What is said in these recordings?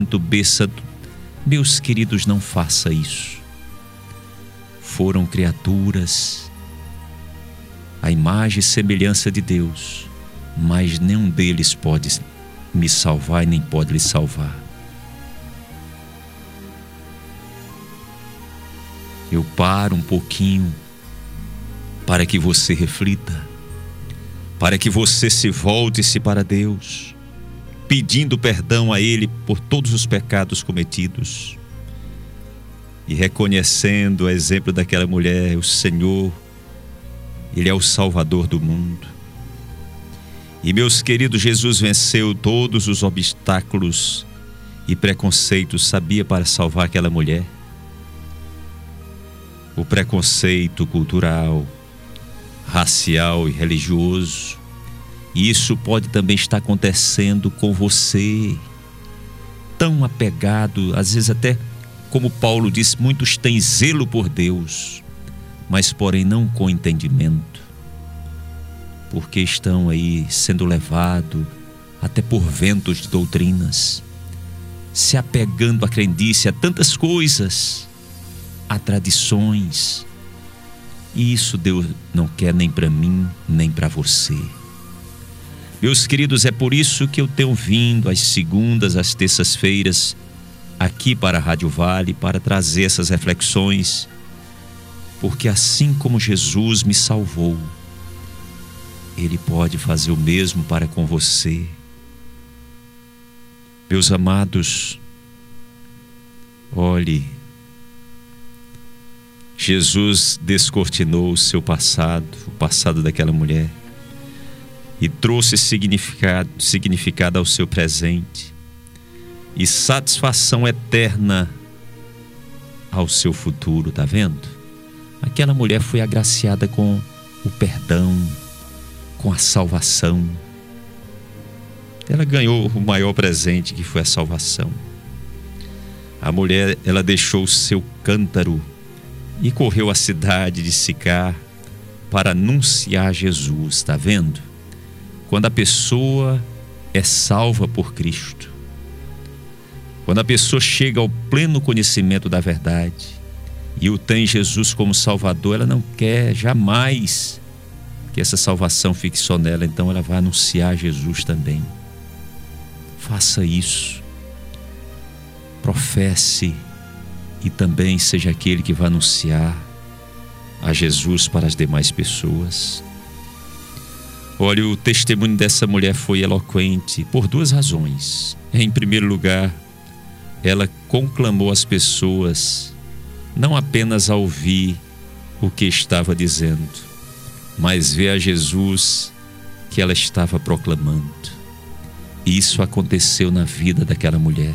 B santo. Meus queridos, não faça isso. Foram criaturas à imagem e semelhança de Deus, mas nenhum deles pode me salvar e nem pode lhe salvar. Eu paro um pouquinho para que você reflita, para que você se volte-se para Deus, pedindo perdão a Ele por todos os pecados cometidos e reconhecendo o exemplo daquela mulher: o Senhor, Ele é o Salvador do mundo. E, meus queridos, Jesus venceu todos os obstáculos e preconceitos, sabia, para salvar aquela mulher. O preconceito cultural, racial e religioso. E isso pode também estar acontecendo com você, tão apegado, às vezes até, como Paulo diz, muitos têm zelo por Deus, mas porém não com entendimento, porque estão aí sendo levados até por ventos de doutrinas, se apegando à crendice, a tantas coisas, a tradições. E isso Deus não quer nem para mim, nem para você. Meus queridos, é por isso que eu tenho vindo às segundas, às terças-feiras, aqui para a Rádio Vale, para trazer essas reflexões, porque assim como Jesus me salvou, Ele pode fazer o mesmo para com você. Meus amados, olhe, Jesus descortinou o seu passado, o passado daquela mulher, e trouxe significado ao seu presente e satisfação eterna ao seu futuro, tá vendo? Aquela mulher foi agraciada com o perdão, com a salvação. Ela ganhou o maior presente, que foi a salvação. A mulher, ela deixou o seu cântaro e correu à cidade de Sicar para anunciar Jesus, tá vendo? Quando a pessoa é salva por Cristo, quando a pessoa chega ao pleno conhecimento da verdade e o tem Jesus como Salvador, ela não quer jamais que essa salvação fique só nela, então ela vai anunciar Jesus também. Faça isso, professe e também seja aquele que vai anunciar a Jesus para as demais pessoas. Olha, o testemunho dessa mulher foi eloquente por duas razões. Em primeiro lugar, ela conclamou as pessoas não apenas a ouvir o que estava dizendo, mas ver a Jesus que ela estava proclamando. E isso aconteceu na vida daquela mulher.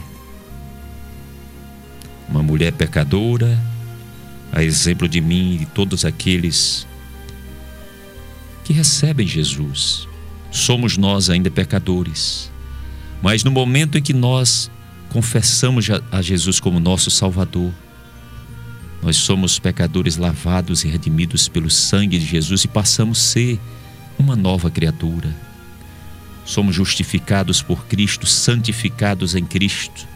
Uma mulher pecadora, a exemplo de mim e de todos aqueles que recebem Jesus. Somos nós ainda pecadores, mas no momento em que nós confessamos a Jesus como nosso Salvador, nós somos pecadores lavados e redimidos pelo sangue de Jesus e passamos a ser uma nova criatura. Somos justificados por Cristo, santificados em Cristo.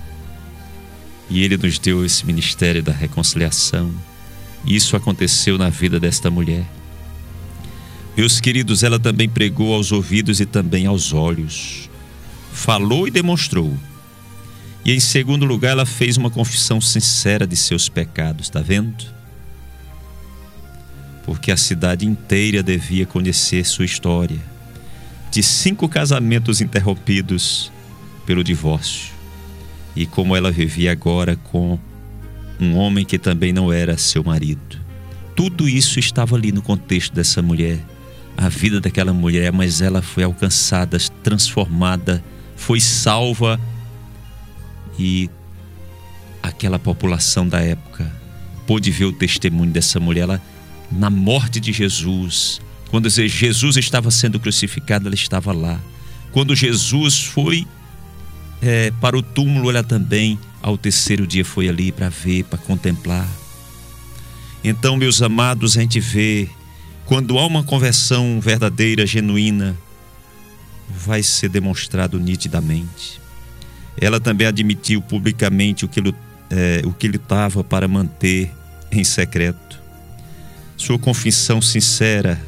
E Ele nos deu esse ministério da reconciliação. Isso aconteceu na vida desta mulher. Meus queridos, ela também pregou aos ouvidos e também aos olhos. Falou e demonstrou. E em segundo lugar, ela fez uma confissão sincera de seus pecados, está vendo? Porque a cidade inteira devia conhecer sua história de 5 casamentos interrompidos pelo divórcio, e como ela vivia agora com um homem que também não era seu marido. Tudo isso estava ali no contexto dessa mulher, a vida daquela mulher, mas ela foi alcançada, transformada, foi salva. E aquela população da época pôde ver o testemunho dessa mulher. Ela, na morte de Jesus, quando Jesus estava sendo crucificado, ela estava lá. Quando Jesus foi para o túmulo, ela também, ao terceiro dia, foi ali para ver, para contemplar. Então, meus amados, a gente vê, quando há uma conversão verdadeira, genuína, vai ser demonstrado nitidamente. Ela também admitiu publicamente o que lutava para manter em secreto. Sua confissão sincera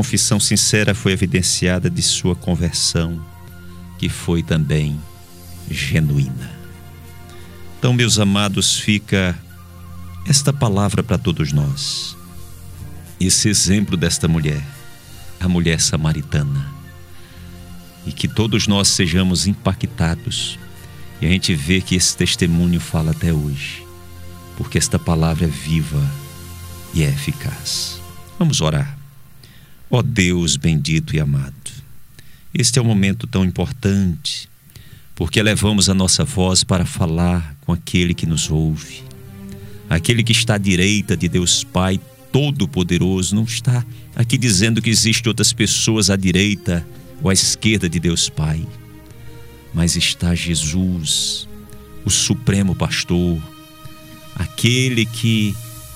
foi evidenciada de sua conversão, que foi também genuína. Então, meus amados, fica esta palavra para todos nós. Esse exemplo desta mulher, a mulher samaritana. E que todos nós sejamos impactados. E a gente vê que esse testemunho fala até hoje. Porque esta palavra é viva e é eficaz. Vamos orar. Ó Deus bendito e amado, este é um momento tão importante, porque elevamos a nossa voz para falar com aquele que nos ouve. Aquele que está à direita de Deus Pai Todo-Poderoso, não está aqui dizendo que existem outras pessoas à direita ou à esquerda de Deus Pai, mas está Jesus, o Supremo Pastor, aquele que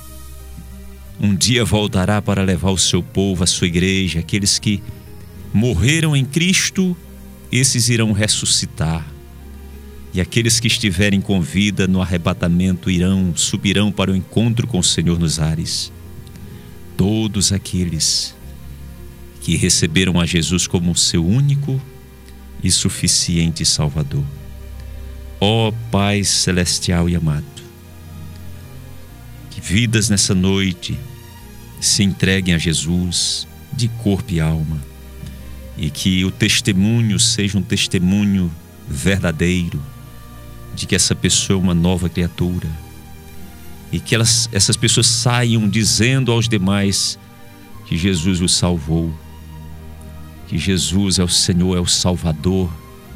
um dia voltará para levar o seu povo, a sua igreja. Aqueles que morreram em Cristo, esses irão ressuscitar. E aqueles que estiverem com vida no arrebatamento subirão para o encontro com o Senhor nos ares. Todos aqueles que receberam a Jesus como seu único e suficiente Salvador. Ó Pai celestial e amado, que vidas nessa noite se entreguem a Jesus de corpo e alma, e que o testemunho seja um testemunho verdadeiro de que essa pessoa é uma nova criatura, e que essas pessoas saiam dizendo aos demais que Jesus os salvou, que Jesus é o Senhor, é o Salvador,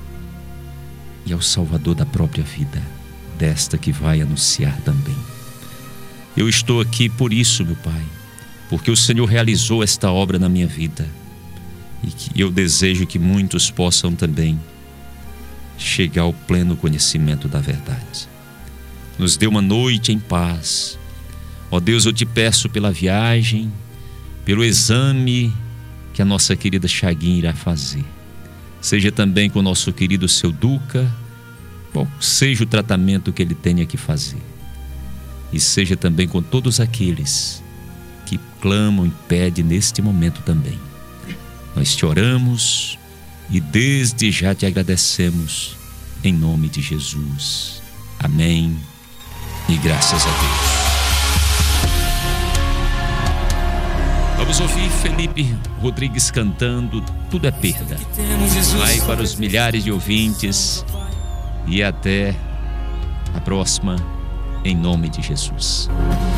e é o Salvador da própria vida, desta que vai anunciar também. Eu estou aqui por isso, meu Pai, porque o Senhor realizou esta obra na minha vida, e que eu desejo que muitos possam também chegar ao pleno conhecimento da verdade. Nos dê uma noite em paz. Ó Deus, eu te peço pela viagem, pelo exame que a nossa querida Chaguinha irá fazer. Seja também com o nosso querido seu Duca, qual seja o tratamento que ele tenha que fazer. E seja também com todos aqueles que clamam e pedem neste momento também. Nós te oramos e desde já te agradecemos em nome de Jesus. Amém e graças a Deus. Vamos ouvir Felipe Rodrigues cantando Tudo é Perda. Vai para os milhares de ouvintes e até a próxima, em nome de Jesus.